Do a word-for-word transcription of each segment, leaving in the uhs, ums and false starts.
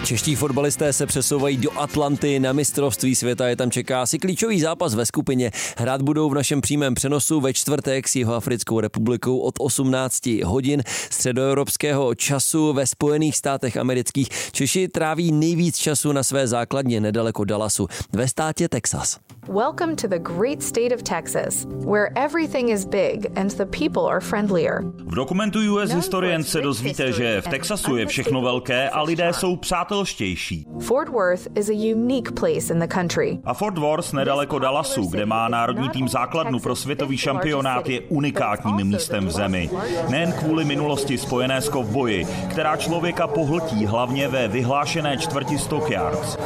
Čeští fotbalisté se přesouvají do Atlanty na mistrovství světa, je tam čeká asi klíčový zápas ve skupině. Hrát budou v našem přímém přenosu ve čtvrtek s Jihoafrickou republikou od osmnáct hodin středoevropského času ve Spojených státech amerických. Češi tráví nejvíc času na své základně nedaleko Dallasu ve státě Texas. Welcome to the great state of Texas, where everything is big and the people are friendlier. V dokumentu U S Historian se dozvíte, že v Texasu je všechno velké a lidé jsou přátelštější. Fort Worth is a unique place in the country. A Fort Worth nedaleko Dallasu, kde má národní tým základnu pro světový šampionát, je unikátním místem v zemi. Nejen kvůli minulosti spojené s kovboji, která člověka pohltí hlavně ve vyhlášené čtvrti Stockyards.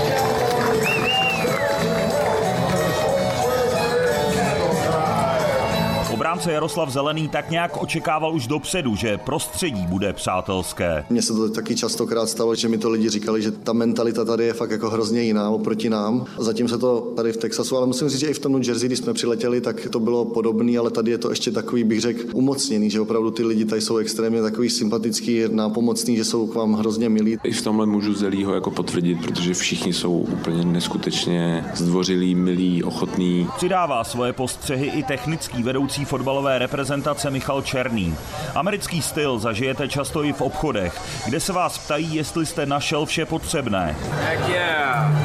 Obránce Jaroslav Zelený tak nějak očekával už dopředu, že prostředí bude přátelské. Mně se to taky častokrát stalo, že mi to lidi říkali, že ta mentalita tady je fakt jako hrozně jiná oproti nám. Zatím se to tady v Texasu, ale musím říct, že i v tom New Jersey, když jsme přiletěli, tak to bylo podobné, ale tady je to ještě takový, bych řekl, umocněný, že opravdu ty lidi tady jsou extrémně takový sympatický, nápomocný, že jsou k vám hrozně milí. I v tomhle můžu Zelího jako potvrdit, protože všichni jsou úplně neskutečně zdvořilí, milí, ochotní. Přidává svoje postřehy i technický vedoucí fotbalové reprezentace Michal Černý. Americký styl zažijete často i v obchodech, kde se vás ptají, jestli jste našel vše potřebné. Heck yeah.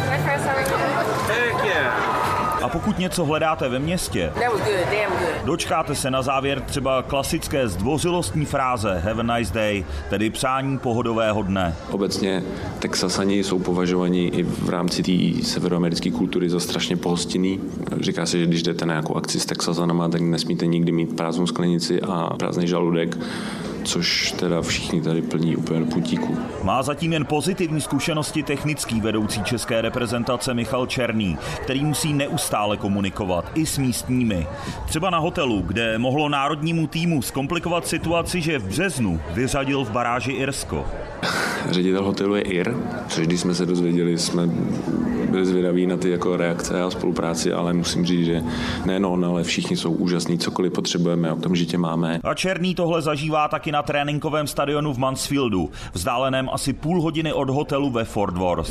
Heck yeah. A pokud něco hledáte ve městě, dočkáte se na závěr třeba klasické zdvořilostní fráze Have a nice day, tedy přání pohodového dne. Obecně Texasani jsou považovaní i v rámci té severoamerické kultury za strašně pohostinný. Říká se, že když jdete na nějakou akci s Texasanama, tak nesmíte nikdy mít prázdnou sklenici a prázdný žaludek, což teda všichni tady plní úplně do puntíku. Má zatím jen pozitivní zkušenosti technický vedoucí české reprezentace Michal Černý, který musí neustále komunikovat i s místními. Třeba na hotelu, kde mohlo národnímu týmu zkomplikovat situaci, že v březnu vyřadil v baráži Irsko. Ředitel hotelu je Ir, což když jsme se dozvěděli, jsme byli zvědaví na ty jako reakce a spolupráci, ale musím říct, že nejen on, ale všichni jsou úžasní, cokoliv potřebujeme, okamžitě máme. A Černý tohle zažívá taky na tréninkovém stadionu v Mansfieldu, vzdáleném asi půl hodiny od hotelu ve Fort Worth.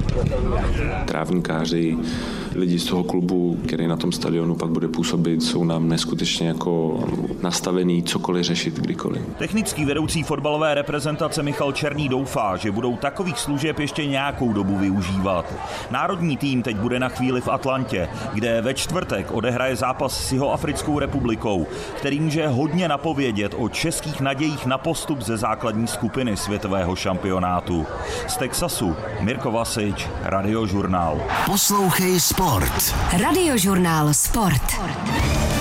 Trávníkáři, lidi z toho klubu, který na tom stadionu pak bude působit, jsou nám neskutečně jako nastavení cokoliv řešit kdykoliv. Technický vedoucí fotbalové reprezentace Michal Černý doufá, že budou takových služeb ještě nějakou dobu využívat. Národní tým teď bude na chvíli v Atlantě, kde ve čtvrtek odehraje zápas s Jihoafrickou republikou, který může hodně napovědět o českých nadějích na postup ze základní skupiny světového šampionátu. Z Texasu Mirko Vasič, Radiožurnál. Poslouchej sport. Radiožurnál Sport.